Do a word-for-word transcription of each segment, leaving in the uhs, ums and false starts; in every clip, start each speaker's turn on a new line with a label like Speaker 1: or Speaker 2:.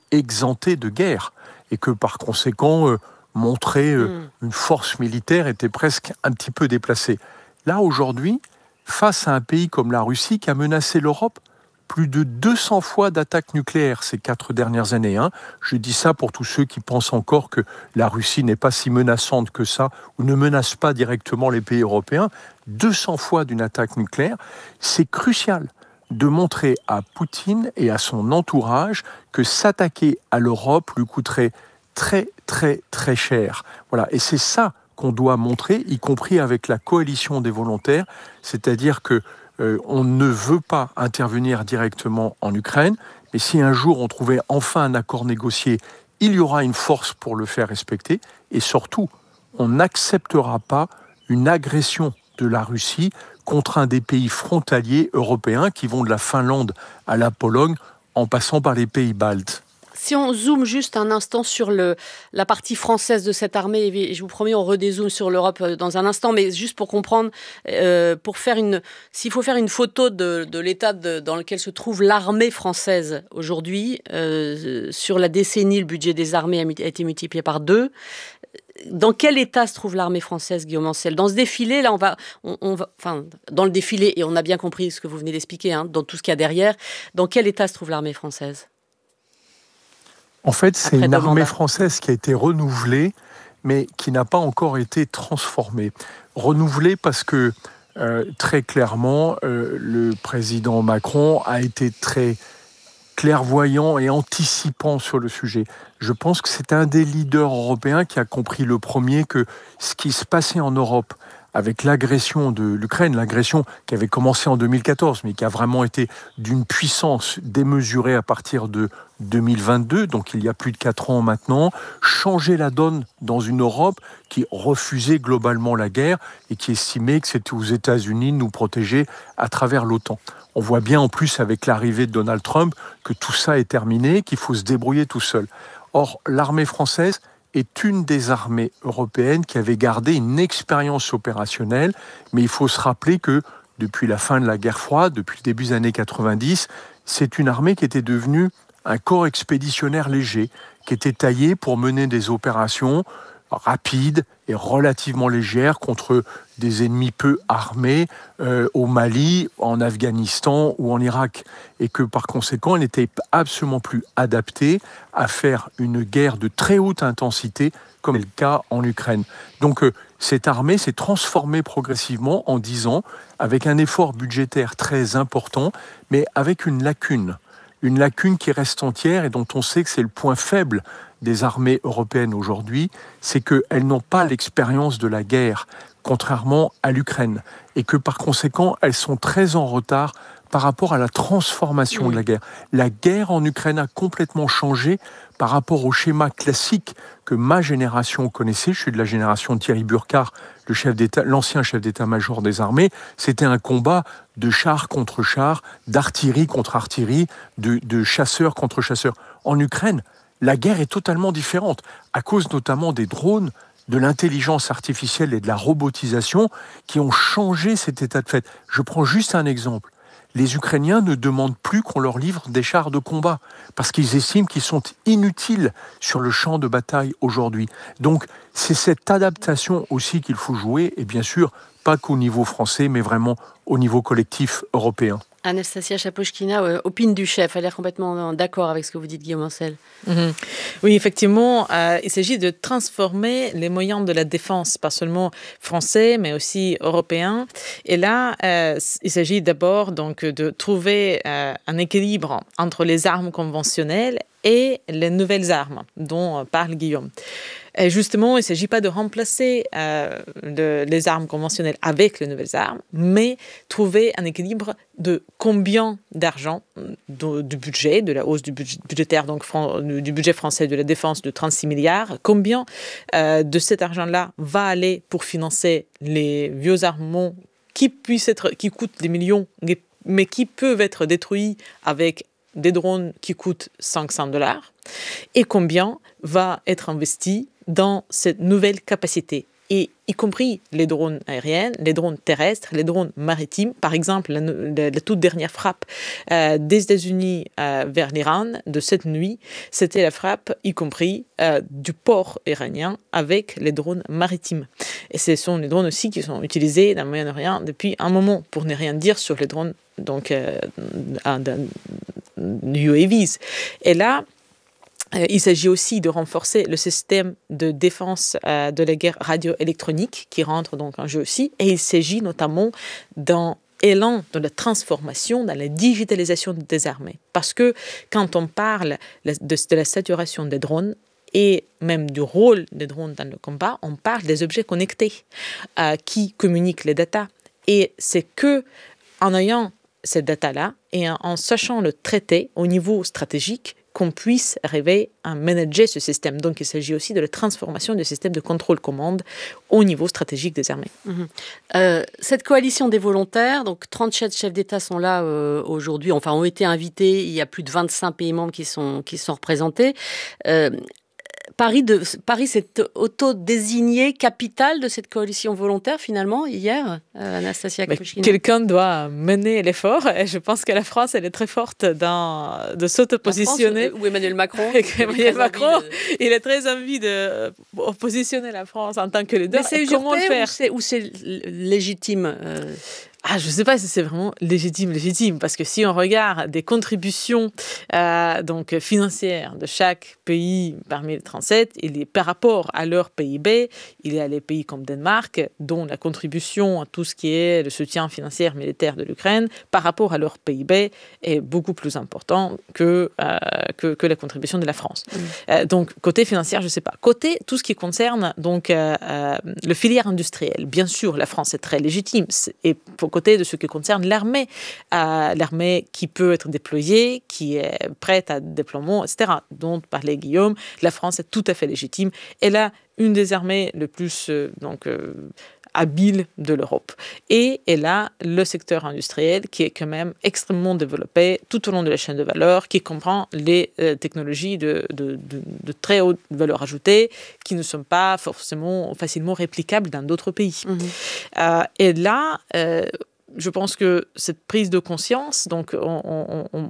Speaker 1: exempté de guerre et que par conséquent, euh, montrer euh, mmh. une force militaire était presque un petit peu déplacé. Là, aujourd'hui, face à un pays comme la Russie qui a menacé l'Europe, plus de deux cents fois d'attaques nucléaires ces quatre dernières années. Hein. Je dis ça pour tous ceux qui pensent encore que la Russie n'est pas si menaçante que ça ou ne menace pas directement les pays européens. deux cents fois d'une attaque nucléaire, c'est crucial de montrer à Poutine et à son entourage que s'attaquer à l'Europe lui coûterait très, très, très cher. Voilà. Et c'est ça qu'on doit montrer, y compris avec la coalition des volontaires, c'est-à-dire que Euh, on ne veut pas intervenir directement en Ukraine, mais si un jour on trouvait enfin un accord négocié, il y aura une force pour le faire respecter, et surtout, on n'acceptera pas une agression de la Russie contre un des pays frontaliers européens qui vont de la Finlande à la Pologne, en passant par les pays baltes.
Speaker 2: Si on zoome juste un instant sur le, la partie française de cette armée, et je vous promets, on redézoome sur l'Europe dans un instant, mais juste pour comprendre, euh, pour faire une, s'il faut faire une photo de, de l'état de, dans lequel se trouve l'armée française aujourd'hui, euh, sur la décennie, le budget des armées a été multiplié par deux. Dans quel état se trouve l'armée française, Guillaume Ancel ? Dans ce défilé, là, on va, on, on va, enfin, dans le défilé, et on a bien compris ce que vous venez d'expliquer, hein, dans tout ce qu'il y a derrière, dans quel état se trouve l'armée française ?
Speaker 1: En fait, c'est une armée française qui a été renouvelée, mais qui n'a pas encore été transformée. Renouvelée parce que, euh, très clairement, euh, le président Macron a été très clairvoyant et anticipant sur le sujet. Je pense que c'est un des leaders européens qui a compris le premier que ce qui se passait en Europe, avec l'agression de l'Ukraine, l'agression qui avait commencé en deux mille quatorze, mais qui a vraiment été d'une puissance démesurée à partir de deux mille vingt-deux, donc il y a plus de quatre ans maintenant, changer la donne dans une Europe qui refusait globalement la guerre et qui estimait que c'était aux États-Unis de nous protéger à travers l'OTAN. On voit bien en plus avec l'arrivée de Donald Trump que tout ça est terminé, qu'il faut se débrouiller tout seul. Or, l'armée française est une des armées européennes qui avait gardé une expérience opérationnelle, mais il faut se rappeler que depuis la fin de la guerre froide, depuis le début des années quatre-vingt-dix, c'est une armée qui était devenue un corps expéditionnaire léger, qui était taillé pour mener des opérations rapides et relativement légères contre des ennemis peu armés euh, au Mali, en Afghanistan ou en Irak. Et que par conséquent, elle n'était absolument plus adaptée à faire une guerre de très haute intensité, comme c'est le cas en Ukraine. Donc euh, cette armée s'est transformée progressivement en dix ans, avec un effort budgétaire très important, mais avec une lacune. Une lacune qui reste entière et dont on sait que c'est le point faible des armées européennes aujourd'hui, c'est qu'elles n'ont pas l'expérience de la guerre, contrairement à l'Ukraine, et que par conséquent, elles sont très en retard par rapport à la transformation mmh. de la guerre. La guerre en Ukraine a complètement changé par rapport au schéma classique que ma génération connaissait. Je suis de la génération de Thierry Burkhardt, le chef d'État, l'ancien chef d'état-major des armées. C'était un combat de char contre char, d'artillerie contre artillerie, de, de chasseurs contre chasseurs. En Ukraine, la guerre est totalement différente, à cause notamment des drones, de l'intelligence artificielle et de la robotisation qui ont changé cet état de fait. Je prends juste un exemple. Les Ukrainiens ne demandent plus qu'on leur livre des chars de combat parce qu'ils estiment qu'ils sont inutiles sur le champ de bataille aujourd'hui. Donc, c'est cette adaptation aussi qu'il faut jouer, et bien sûr, pas qu'au niveau français, mais vraiment au niveau collectif européen.
Speaker 2: Anastasia Chapochkina, euh, opine du chef, elle a l'air complètement d'accord avec ce que vous dites, Guillaume Ancel.
Speaker 3: Mm-hmm. Oui, effectivement, euh, il s'agit de transformer les moyens de la défense, pas seulement français, mais aussi européens. Et là, euh, il s'agit d'abord donc de trouver euh, un équilibre entre les armes conventionnelles et les nouvelles armes dont parle Guillaume. Et justement, il ne s'agit pas de remplacer euh, le, les armes conventionnelles avec les nouvelles armes, mais trouver un équilibre de combien d'argent de, du budget, de la hausse du budget, budgétaire, donc fran, du budget français de la défense de trente-six milliards, combien euh, de cet argent-là va aller pour financer les vieux armements qui puissent être, qui coûtent des millions, mais qui peuvent être détruits avec des drones qui coûtent cinq cents dollars, et combien va être investi dans cette nouvelle capacité et y compris les drones aériens, les drones terrestres, les drones maritimes. Par exemple, la, la, la toute dernière frappe euh, des États-Unis euh, vers l'Iran de cette nuit, c'était la frappe, y compris euh, du port iranien avec les drones maritimes. Et ce sont les drones aussi qui sont utilisés dans le Moyen-Orient depuis un moment, pour ne rien dire sur les drones donc euh, U A Vs. Et là, il s'agit aussi de renforcer le système de défense euh, de la guerre radioélectronique qui rentre donc en jeu aussi. Et il s'agit notamment d'un élan de la transformation, dans la digitalisation des armées. Parce que quand on parle de, de la saturation des drones et même du rôle des drones dans le combat, on parle des objets connectés euh, qui communiquent les datas. Et c'est que en ayant ces datas-là et en, en sachant le traiter au niveau stratégique, qu'on puisse arriver à manager ce système. Donc, il s'agit aussi de la transformation du système de contrôle-commande au niveau stratégique des armées.
Speaker 2: Mmh. Euh, cette coalition des volontaires, donc trente-sept chefs d'État sont là euh, aujourd'hui, enfin ont été invités, il y a plus de vingt-cinq pays membres qui sont, qui sont représentés. Euh, Paris, de, Paris s'est auto-désigné capitale de cette coalition volontaire, finalement, hier, euh, Anastasia Krivchkina.
Speaker 3: Quelqu'un doit mener l'effort, et je pense que la France, elle est très forte dans, de s'auto-positionner.
Speaker 2: Ou Emmanuel Macron.
Speaker 3: Emmanuel Macron, de... il a très envie de positionner la France en tant que leader.
Speaker 2: Mais c'est usurpé. Comment le faire? Ou c'est, ou c'est légitime euh...
Speaker 3: Ah, je ne sais pas si c'est vraiment légitime, légitime, parce que si on regarde des contributions euh, donc financières de chaque pays parmi les trente-sept, il est, par rapport à leur P I B, il y a les pays comme Danemark, dont la contribution à tout ce qui est le soutien financier militaire de l'Ukraine, par rapport à leur P I B, est beaucoup plus important que, euh, que, que la contribution de la France. Mmh. Euh, donc, côté financier, je ne sais pas. Côté tout ce qui concerne donc, euh, euh, le filière industriel, bien sûr, la France est très légitime, et pour côté de ce qui concerne l'armée, euh, l'armée qui peut être déployée, qui est prête à déploiement, et cetera, dont parlait Guillaume, la France est tout à fait légitime. Elle a une des armées les plus euh, donc, euh, habiles de l'Europe. Et elle a le secteur industriel qui est quand même extrêmement développé tout au long de la chaîne de valeur, qui comprend les euh, technologies de, de, de, de très haute valeur ajoutée qui ne sont pas forcément facilement réplicables dans d'autres pays. Mmh. Euh, et là, euh, je pense que cette prise de conscience, donc on, on, on,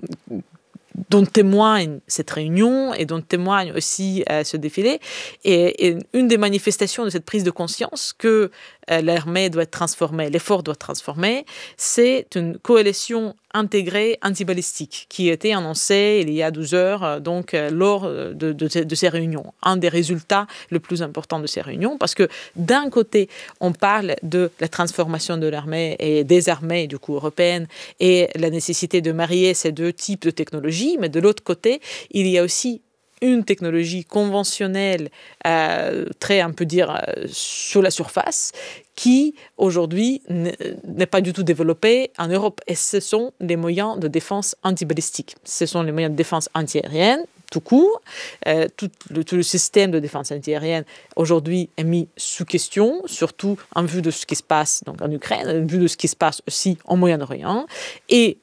Speaker 3: dont témoigne cette réunion et dont témoigne aussi euh, ce défilé, et, et une des manifestations de cette prise de conscience que euh, l'armée doit être transformée, l'effort doit être transformé, c'est une coalition intégrée antibalistique qui a été annoncée il y a douze heures euh, donc, euh, lors de, de, de ces réunions. Un des résultats les plus importants de ces réunions, parce que d'un côté, on parle de la transformation de l'armée et des armées du coup européennes et la nécessité de marier ces deux types de technologies, mais de l'autre côté, il y a aussi une technologie conventionnelle, euh, très, on peut dire, euh, sur la surface, qui, aujourd'hui, n'est pas du tout développée en Europe. Et ce sont les moyens de défense antibalistique. Ce sont les moyens de défense antiaérienne, tout court. Euh, tout, le, tout le système de défense antiaérienne, aujourd'hui, est mis sous question, surtout en vue de ce qui se passe donc, en Ukraine, en vue de ce qui se passe aussi au Moyen-Orient. Et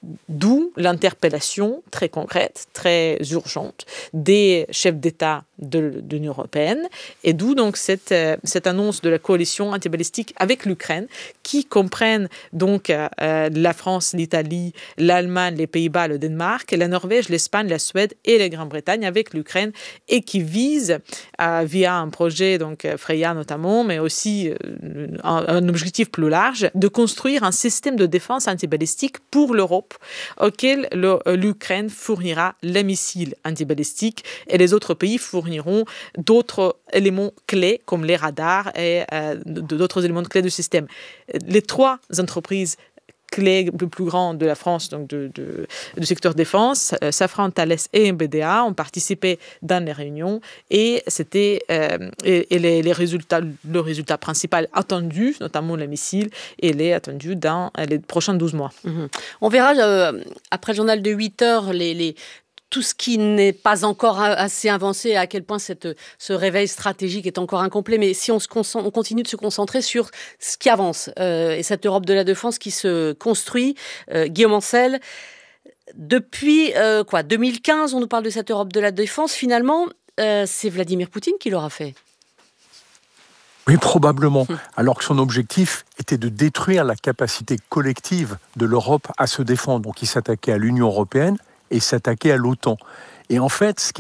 Speaker 3: d'où l'interpellation très concrète, très urgente des chefs d'État de, de l'Union européenne, et d'où donc cette, euh, cette annonce de la coalition antibalistique avec l'Ukraine, qui comprennent donc euh, la France, l'Italie, l'Allemagne, les Pays-Bas, le Danemark, la Norvège, l'Espagne, la Suède et la Grande-Bretagne avec l'Ukraine, et qui vise, euh, via un projet, donc Freya notamment, mais aussi euh, un, un objectif plus large, de construire un système de défense antibalistique pour l'Europe, auquel le, l'Ukraine fournira les missiles antibalistiques et les autres pays fourniront d'autres éléments clés comme les radars et euh, d'autres éléments clés du système. Les trois entreprises clés les plus grandes de la France, donc de, de, du secteur défense, euh, Safran, Thales et M B D A ont participé dans les réunions, et c'était euh, et, et les, les résultats, le résultat principal attendu, notamment les missiles, il est attendu dans les prochains douze mois.
Speaker 2: Mmh. On verra euh, après le journal de huit heures les, les tout ce qui n'est pas encore assez avancé, à quel point cette, ce réveil stratégique est encore incomplet. Mais si on, se concentre, on continue de se concentrer sur ce qui avance, euh, et cette Europe de la défense qui se construit, euh, Guillaume Ancel, depuis euh, quoi, deux mille quinze, on nous parle de cette Europe de la défense. Finalement, euh, c'est Vladimir Poutine qui l'aura fait.
Speaker 1: Oui, probablement. Alors que son objectif était de détruire la capacité collective de l'Europe à se défendre. Donc il s'attaquait à l'Union européenne et s'attaquait à l'OTAN. Et en fait, ce qui